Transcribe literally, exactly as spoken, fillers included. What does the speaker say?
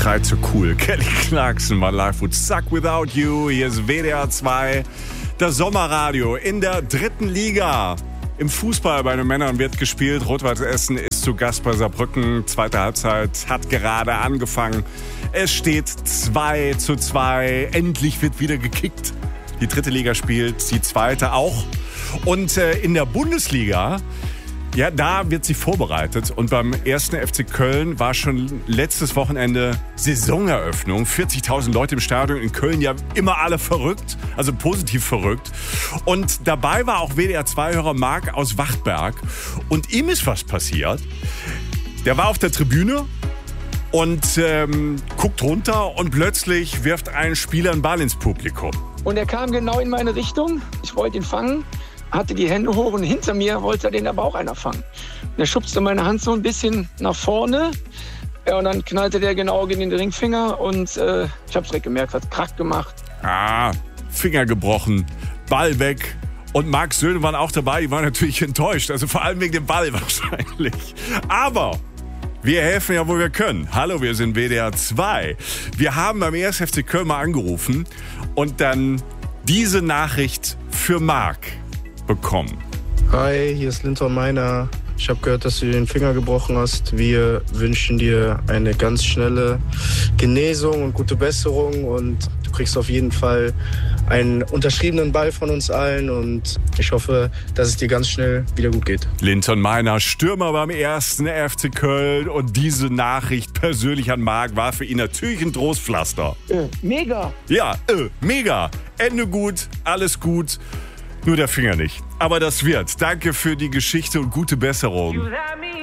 schreit so cool. Kelly Clarkson, My Life Would Suck Without You. Hier ist W D R zwei, das Sommerradio in der dritten Liga. Im Fußball bei den Männern wird gespielt. Rot-Weiß Essen ist zu Gast bei Saarbrücken. Zweite Halbzeit hat gerade angefangen. Es steht zwei zu zwei. Endlich wird wieder gekickt. Die dritte Liga spielt, die zweite auch. Und äh, in der Bundesliga, ja, da wird sie vorbereitet. Und beim ersten F C Köln war schon letztes Wochenende Saisoneröffnung. vierzigtausend Leute im Stadion in Köln, ja immer alle verrückt, also positiv verrückt. Und dabei war auch W D R zwei-Hörer Marc aus Wachtberg. Und ihm ist was passiert. Der war auf der Tribüne und ähm, guckt runter und plötzlich wirft ein Spieler einen Ball ins Publikum. Und er kam genau in meine Richtung. Ich wollte ihn fangen. Hatte die Hände hoch und hinter mir wollte den aber auch einer fangen. Der schubste meine Hand so ein bisschen nach vorne. Ja, und dann knallte der genau gegen den Ringfinger und äh, ich hab's direkt gemerkt, hat Krack gemacht. Ah, Finger gebrochen, Ball weg. Und Marc Söhne waren auch dabei, die waren natürlich enttäuscht. Also vor allem wegen dem Ball wahrscheinlich. Aber wir helfen ja, wo wir können. Hallo, wir sind W D R zwei. Wir haben beim ersten F C Köln mal angerufen und dann diese Nachricht für Marc bekommen. Hi, hier ist Linton Meiner. Ich habe gehört, dass du den Finger gebrochen hast. Wir wünschen dir eine ganz schnelle Genesung und gute Besserung und du kriegst auf jeden Fall einen unterschriebenen Ball von uns allen und ich hoffe, dass es dir ganz schnell wieder gut geht. Linton Meiner, Stürmer beim ersten F C Köln, und diese Nachricht persönlich an Marc war für ihn natürlich ein Trostpflaster. Äh, mega! Ja, äh, mega. Ende gut, alles gut. Nur der Finger nicht. Aber das wird. Danke für die Geschichte und gute Besserung.